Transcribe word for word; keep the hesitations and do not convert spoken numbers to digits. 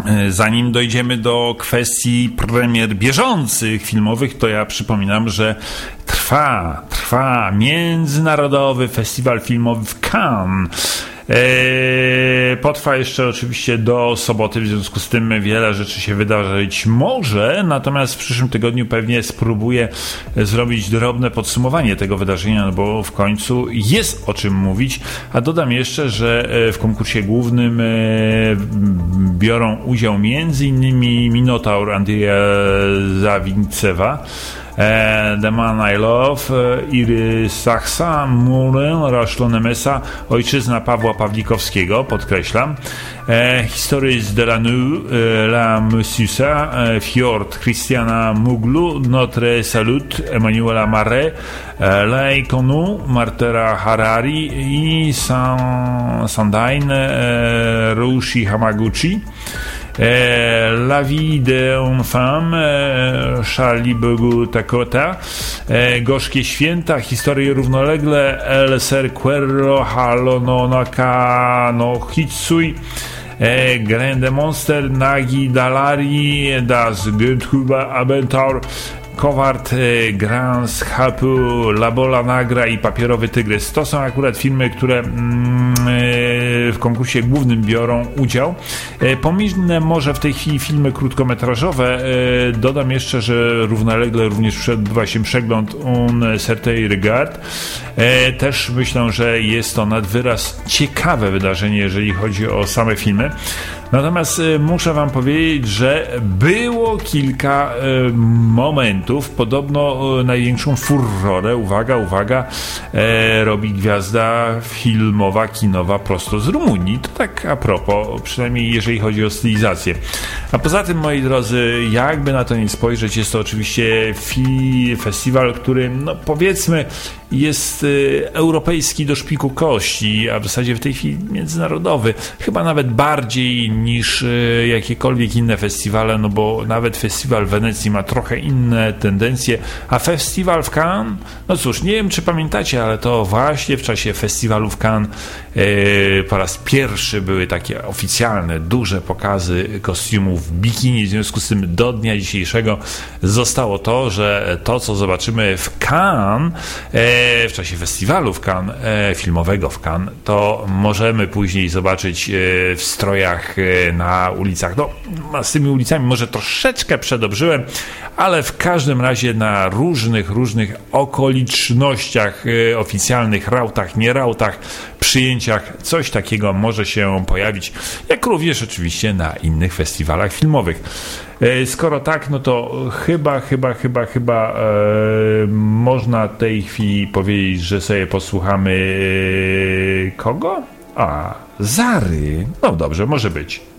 Zanim dojdziemy do kwestii premier bieżących filmowych, to ja przypominam, że trwa, trwa Międzynarodowy Festiwal Filmowy w Cannes. Eee, potrwa jeszcze oczywiście do soboty, w związku z tym wiele rzeczy się wydarzyć może, natomiast w przyszłym tygodniu pewnie spróbuję zrobić drobne podsumowanie tego wydarzenia, no bo w końcu jest o czym mówić, a dodam jeszcze, że w konkursie głównym biorą udział między innymi Minotaur Andrzeja Zawincewa, The Man I Love, Iry Sachsa, Muren, Raszlo Nemesa, Ojczyzna Pawła Pawlikowskiego, podkreślam, Histories de la Nuit, La Messusa, Fjord Christiana Muglu, Notre Salut, Emanuela Marais, Laikonu, Martera Harari i Sandain, Rushi Hamaguchi, La vie d'une femme, Charlie Bogu Takota, Gorzkie święta, Historie równolegle, El Serquero Halono Nakano Hitsui, Grande Monster, Nagi Dalari, Das Göthuba Abentur, Kowart, Grans, Hapu, Labola Nagra i Papierowy Tygrys. To są akurat filmy, które mm, w konkursie głównym biorą udział. Pominę może w tej chwili filmy krótkometrażowe. Dodam jeszcze, że równolegle również odbywa się przegląd Un certain regard. Też myślę, że jest to nad wyraz ciekawe wydarzenie, jeżeli chodzi o same filmy. Natomiast muszę wam powiedzieć, że było kilka momentów. Podobno największą furorę, uwaga, uwaga, robi gwiazda filmowa, kinowa prosto z Rumunii. To tak a propos, przynajmniej jeżeli chodzi o stylizację. A poza tym, moi drodzy, jakby na to nie spojrzeć, jest to oczywiście fi- festiwal, który, no powiedzmy, jest y, europejski do szpiku kości, a w zasadzie w tej chwili międzynarodowy. Chyba nawet bardziej niż y, jakiekolwiek inne festiwale, no bo nawet festiwal w Wenecji ma trochę inne tendencje, a festiwal w Cannes, no cóż, nie wiem czy pamiętacie, ale to właśnie w czasie festiwalu w Cannes y, po raz pierwszy były takie oficjalne, duże pokazy kostiumów w bikini, w związku z tym do dnia dzisiejszego zostało to, że to, co zobaczymy w Cannes, y, w czasie festiwalu w Cannes, e, filmowego w Cannes, to możemy później zobaczyć e, w strojach e, na ulicach. No, z tymi ulicami może troszeczkę przedobrzyłem, ale w każdym razie na różnych, różnych okolicznościach e, oficjalnych, rautach, nie rautach, przyjęciach, coś takiego może się pojawić, jak również oczywiście na innych festiwalach filmowych. Skoro tak, no to chyba, chyba, chyba, chyba e, można w tej chwili powiedzieć, że sobie posłuchamy e, kogo? A, Zary. No dobrze, może być.